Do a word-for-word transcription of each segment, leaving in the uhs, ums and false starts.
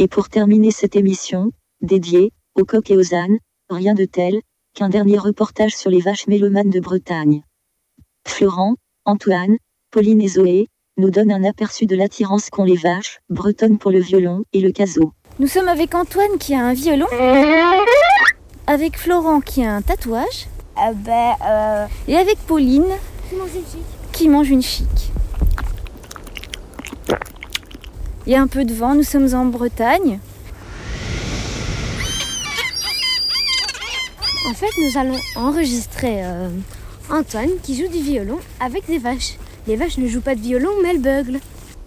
Et pour terminer cette émission, dédiée aux coqs et aux ânes, rien de tel qu'un dernier reportage sur les vaches mélomanes de Bretagne. Florent, Antoine, Pauline et Zoé nous donnent un aperçu de l'attirance qu'ont les vaches bretonnes pour le violon et le caso. Nous sommes avec Antoine qui a un violon, avec Florent qui a un tatouage, euh, ben, euh... et avec Pauline qui mange une chic. Qui mange une chic. Il y a un peu de vent, nous sommes en Bretagne. En fait, nous allons enregistrer euh, Antoine qui joue du violon avec des vaches. Les vaches ne jouent pas de violon, mais elles beuglent.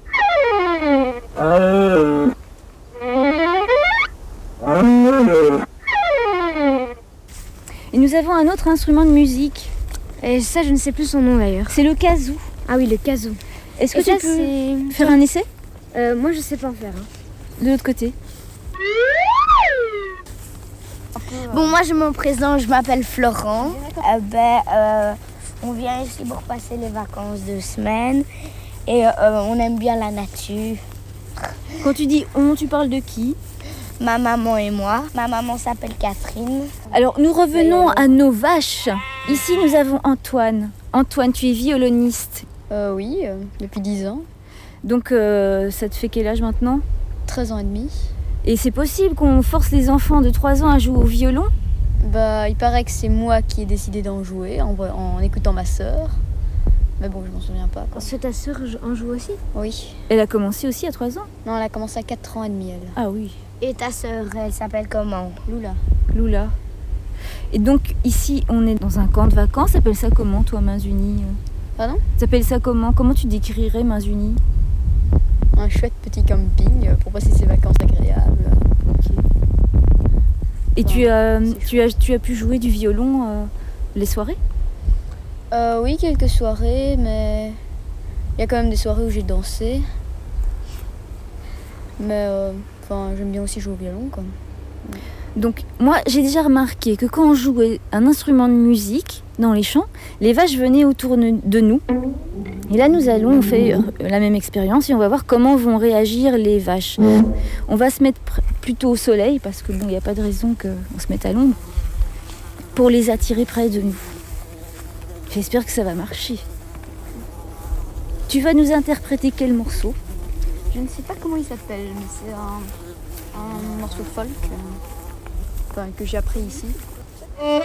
Et nous avons un autre instrument de musique. Et ça, je ne sais plus son nom d'ailleurs. C'est le kazoo. Ah oui, le kazoo. Est-ce que Et tu ça, peux c'est... faire un essai? euh, Moi, je sais pas en faire. Hein. De l'autre côté. Bon, moi, je me présente, je m'appelle Florent. Euh, ben, euh, on vient ici pour passer les vacances de semaine. Et euh, on aime bien la nature. Quand tu dis on, tu parles de qui? Ma maman et moi. Ma maman s'appelle Catherine. Alors, nous revenons à nos vaches. Ici, nous avons Antoine. Antoine, tu es violoniste. Euh, oui, euh, depuis dix ans. Donc, euh, ça te fait quel âge maintenant? treize ans et demi. Et c'est possible qu'on force les enfants de trois ans à jouer au violon? Bah, il paraît que c'est moi qui ai décidé d'en jouer en, en écoutant ma sœur. Mais bon, je m'en souviens pas. Parce que ta sœur en joue aussi? Oui. Elle a commencé aussi à trois ans? Non, elle a commencé à quatre ans et demi, elle. Ah oui. Et ta sœur, elle s'appelle comment? Lula. Lula. Et donc, ici, on est dans un camp de vacances. T'appelles ça comment, toi, Mains Unies? Pardon? T'appelles ça comment? Comment tu décrirais Mains Unies? Un chouette petit camping pour passer ses vacances agréables. Okay. Et enfin, tu, as, tu, as, tu as pu jouer du violon euh, les soirées? euh, Oui, quelques soirées, mais il y a quand même des soirées où j'ai dansé. Mais euh, enfin, j'aime bien aussi jouer au violon, quoi. Donc moi j'ai déjà remarqué que quand on jouait un instrument de musique dans les champs, les vaches venaient autour de nous. Et là nous allons, on fait la même expérience et on va voir comment vont réagir les vaches. On va se mettre plutôt au soleil parce que bon, il n'y a pas de raison qu'on se mette à l'ombre pour les attirer près de nous. J'espère que ça va marcher. Tu vas nous interpréter quel morceau? Je ne sais pas comment il s'appelle, mais c'est un, un morceau folk. Enfin, que j'ai appris ici.